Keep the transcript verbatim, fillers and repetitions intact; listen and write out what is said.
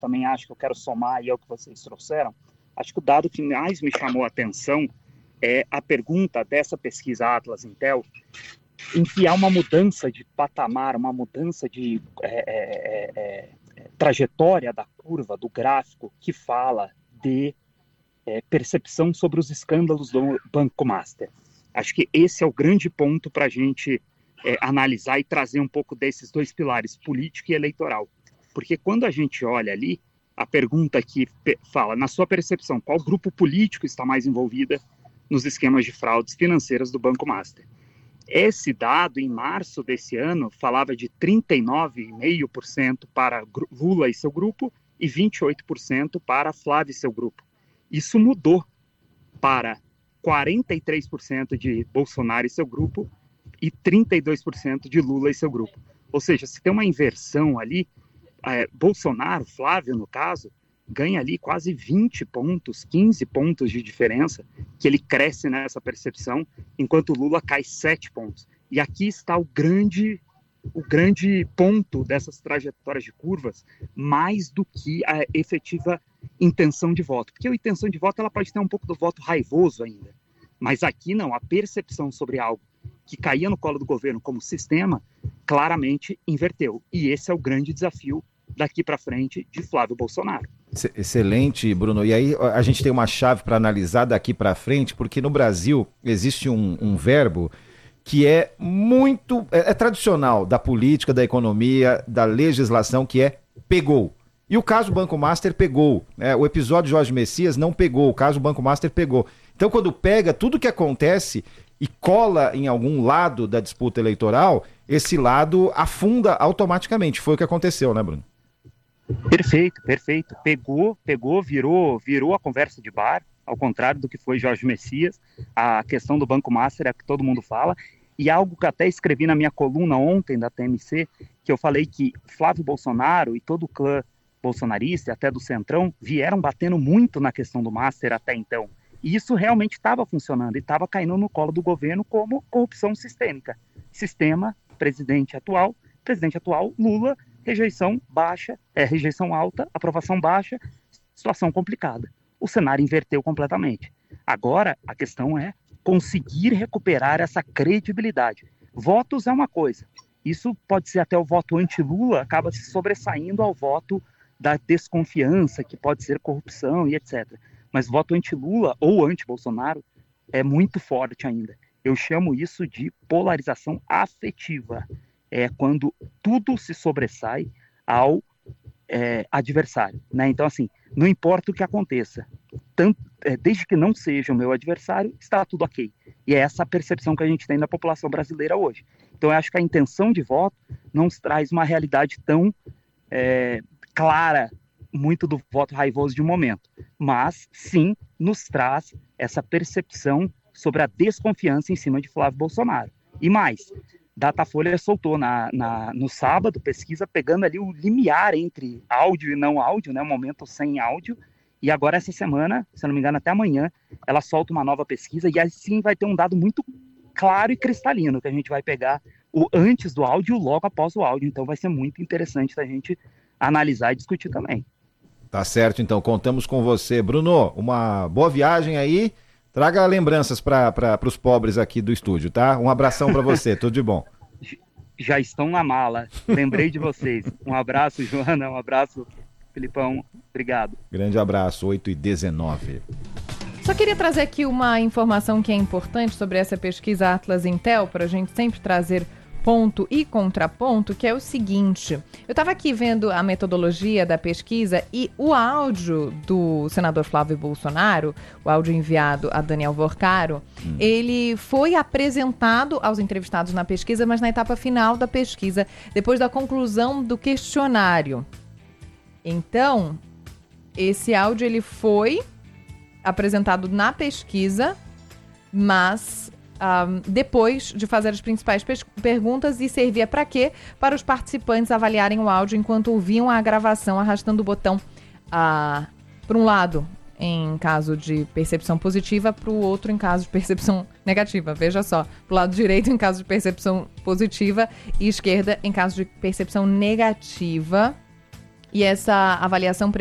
também acho que eu quero somar aí ao que vocês trouxeram. Acho que o dado que mais me chamou a atenção é a pergunta dessa pesquisa Atlas Intel, em que há uma mudança de patamar, uma mudança de é, é, é, trajetória da curva, do gráfico, que fala de é, percepção sobre os escândalos do Banco Master. Acho que esse é o grande ponto para a gente é, analisar e trazer um pouco desses dois pilares, político e eleitoral. Porque quando a gente olha ali, a pergunta que fala, na sua percepção, qual grupo político está mais envolvida nos esquemas de fraudes financeiras do Banco Master? Esse dado, em março desse ano, falava de trinta e nove vírgula cinco por cento para Lula e seu grupo e vinte e oito por cento para Flávio e seu grupo. Isso mudou para quarenta e três por cento de Bolsonaro e seu grupo e trinta e dois por cento de Lula e seu grupo. Ou seja, se tem uma inversão ali, é, Bolsonaro, Flávio no caso, ganha ali quase vinte pontos, quinze pontos de diferença, que ele cresce nessa percepção, enquanto Lula cai sete pontos. E aqui está o grande, o grande ponto dessas trajetórias de curvas, mais do que a efetiva intenção de voto. Porque a intenção de voto ela pode ter um pouco do voto raivoso ainda. Mas aqui não, a percepção sobre algo que caía no colo do governo como sistema, claramente inverteu. E esse é o grande desafio daqui para frente de Flávio Bolsonaro. Excelente, Bruno. E aí a gente tem uma chave para analisar daqui para frente, porque no Brasil existe um, um verbo que é muito, é, é tradicional da política, da economia, da legislação, que é pegou. E o caso Banco Master pegou, né? O episódio Jorge Messias não pegou, o caso Banco Master pegou. Então quando pega tudo que acontece e cola em algum lado da disputa eleitoral, esse lado afunda automaticamente. Foi o que aconteceu, né, Bruno? Perfeito, perfeito. Pegou, pegou, virou, virou a conversa de bar, ao contrário do que foi Jorge Messias. A questão do Banco Master é a que todo mundo fala. E algo que até escrevi na minha coluna ontem da T M C, que eu falei que Flávio Bolsonaro e todo o clã bolsonarista, até do Centrão, vieram batendo muito na questão do Master até então. E isso realmente estava funcionando e estava caindo no colo do governo como corrupção sistêmica. Sistema, presidente atual, presidente atual, Lula, rejeição baixa, é, rejeição alta, aprovação baixa, situação complicada. O cenário inverteu completamente. Agora, a questão é conseguir recuperar essa credibilidade. Votos é uma coisa. Isso pode ser até o voto anti-Lula, acaba se sobressaindo ao voto da desconfiança, que pode ser corrupção e etcétera. Mas voto anti-Lula ou anti-Bolsonaro é muito forte ainda. Eu chamo isso de polarização afetiva. É quando tudo se sobressai ao é, adversário, né? Então, assim, não importa o que aconteça, tanto, é, desde que não seja o meu adversário, está tudo ok. E é essa a percepção que a gente tem da população brasileira hoje. Então, eu acho que a intenção de voto não traz uma realidade tão é, clara, muito do voto raivoso de um momento, mas sim nos traz essa percepção sobre a desconfiança em cima de Flávio Bolsonaro. E mais, Datafolha soltou na, na, no sábado, pesquisa pegando ali o limiar entre áudio e não áudio, né, um momento sem áudio, e agora essa semana, se eu não me engano até amanhã, ela solta uma nova pesquisa e assim vai ter um dado muito claro e cristalino, que a gente vai pegar o antes do áudio e o logo após o áudio, então vai ser muito interessante a gente analisar e discutir também. Tá certo, então, contamos com você. Bruno, uma boa viagem aí. Traga lembranças para os pobres aqui do estúdio, tá? Um abração para você, tudo de bom. Já estão na mala, lembrei de vocês. Um abraço, Joana, um abraço, Filipão, obrigado. Grande abraço, oito e dezenove. Só queria trazer aqui uma informação que é importante sobre essa pesquisa Atlas Intel, para a gente sempre trazer ponto e contraponto, que é o seguinte: eu estava aqui vendo a metodologia da pesquisa e o áudio do senador Flávio Bolsonaro, o áudio enviado a Daniel Vorcaro, hum. ele foi apresentado aos entrevistados na pesquisa, mas na etapa final da pesquisa, depois da conclusão do questionário. Então, esse áudio ele foi apresentado na pesquisa, mas Um, depois de fazer as principais pes- perguntas e servia para quê? Para os participantes avaliarem o áudio enquanto ouviam a gravação, arrastando o botão uh, para um lado em caso de percepção positiva, para o outro em caso de percepção negativa. Veja só, para o lado direito em caso de percepção positiva e esquerda em caso de percepção negativa. E essa avaliação